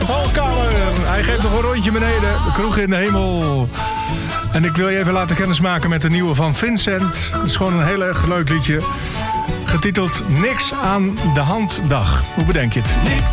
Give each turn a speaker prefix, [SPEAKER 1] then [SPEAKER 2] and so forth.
[SPEAKER 1] Vincent Hoogkamer. Hij geeft nog een rondje beneden. De kroeg in de hemel. En ik wil je even laten kennismaken met de nieuwe van Vincent. Het is gewoon een heel erg leuk liedje. Getiteld Niks aan de Hand Dag. Hoe bedenk je het?
[SPEAKER 2] Niks